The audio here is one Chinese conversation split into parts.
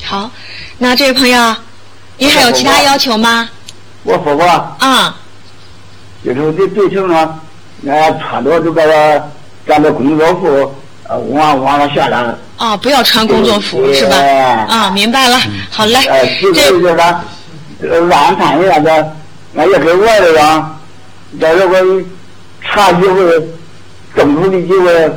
好，那这位朋友，您还有其他要求吗？ 我说过。 啊。 就是对称呢，穿着这个咱的工作服，往上下来。 哦，不要穿工作服是吧？啊，明白了。好嘞。 这就是晚餐一样的，也跟我这样，在这个茶机会、蒸煮的机会。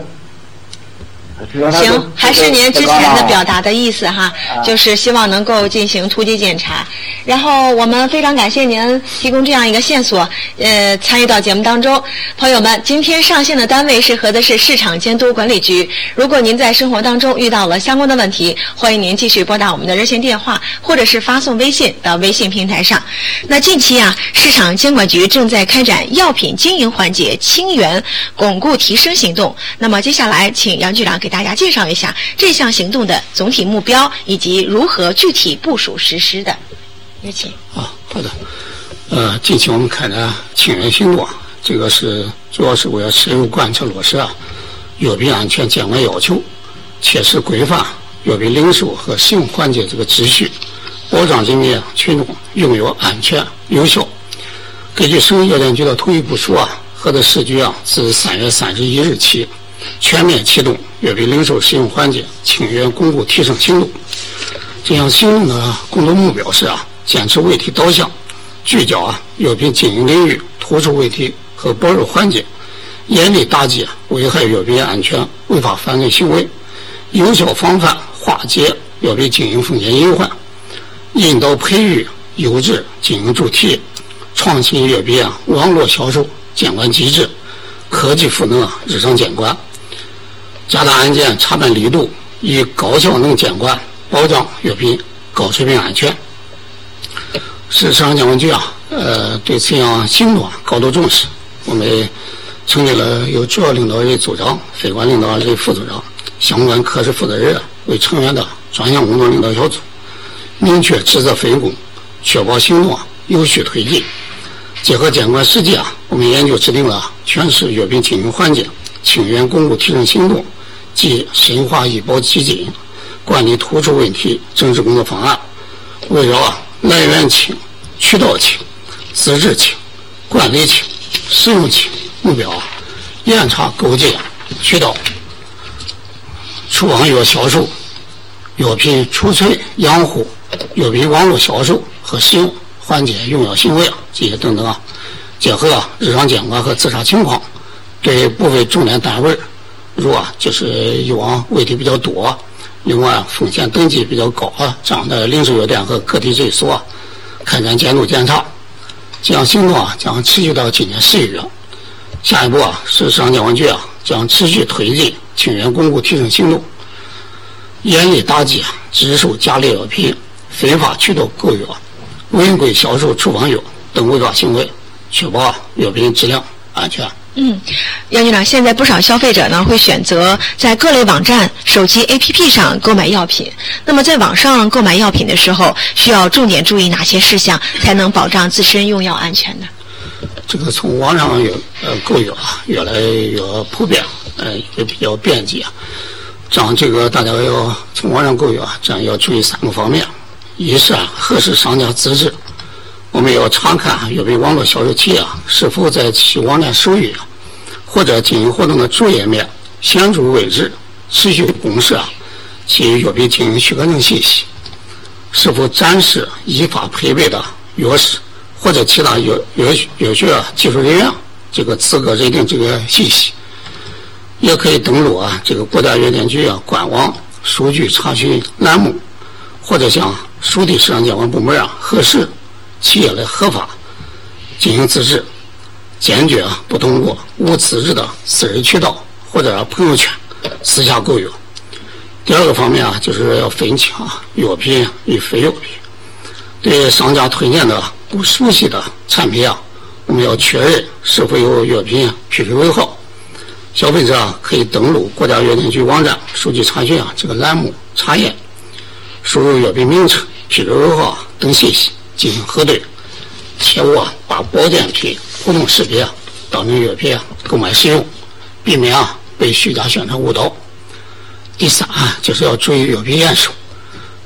行，还是您之前的表达的意思哈，就是希望能够进行突击检查。然后我们非常感谢您提供这样一个线索，参与到节目当中。朋友们，今天上线的单位是合的是市场监督管理局。如果您在生活当中遇到了相关的问题，欢迎您继续拨打我们的热线电话，或者是发送微信到微信平台上。那近期啊，市场监管局正在开展药品经营环节清源巩固提升行动。那么接下来，请杨局长给大家介绍一下这项行动的总体目标以及如何具体部署实施的。有请。 好的。近期我们开展清源行动，这个主要是为了深入贯彻落实药品安全监管要求，切实规范药品零售和使用环节这个秩序，保障人民群众用药安全有效。根据省药监局的统一部署合的市局自3月31日起全面启动药品零售使用环节清源巩固提升行动。这项行动的工作目标是坚持问题导向，聚焦药品经营领域突出问题和薄弱环节，严厉打击危害药品安全违法犯罪行为，有效防范化解药品经营风险隐患，引导培育优质经营主体，创新药品网络销售监管机制，科技赋能日常监管，加大案件查办力度，以高效能监管保障药品高水平安全。市场监管局对此项行动高度重视，我们成立了由主要领导人组长、非管领导人副组长、相关科室负责人为成员的专项工作领导小组，明确职责分工，确保行动有序推进。结合监管实际我们研究制定了全市药品经营环节清源巩固提升行动及深化医保基金管理突出问题整治工作方案，围绕来源清、渠道清、资质清、管理清、使用清目标严查勾结渠道、处方药销售、药品储存养护、药品网络销售和使用缓解用药行为这些等等结合日常监管和自查情况，对部分重点单位如就是以往问题比较多，另外风险等级比较高这样的零售药店和个体诊所开展监督检查。这项行动将持续到今年11月。下一步市场监管局将持续推进清源巩固提升行动，严厉打击只售假劣药品、非法渠道购药、违规销售处方药等违法行为，确保药品质量安全。 杨局长，现在不少消费者呢会选择在各类网站、手机 APP 上购买药品。那么在网上购买药品的时候，需要重点注意哪些事项，才能保障自身用药安全呢？ 这个从网上购药越来越普遍，也比较便捷。这样这个大家要从网上购药，这样要注意3个方面：一是核实商家资质，我们要查看药品网络销售企业是否在其网站首页或者经营活动的主页面显著位置持续公示其药品经营许可证信息，是否展示依法配备的药师或者其他药学技术人员这个资格认定这个信息。也可以登录这个国家药监局官网数据查询栏目，或者向属地市场监管部门核实企业的合法经营资质，坚决不通过无资质的私人渠道或者朋友圈私下购药。第二个方面就是要分清药品与非药品。对商家推荐的不熟悉的产品我们要确认是否有药品批准尾号。消费者可以登录国家药监局网站数据查询这个栏目查验，输入药品名称、批准尾号等信息进行核对，切勿把保健品、活动识别当成药品购买使用，避免被虚假宣传误导。第三就是要注意药品验收，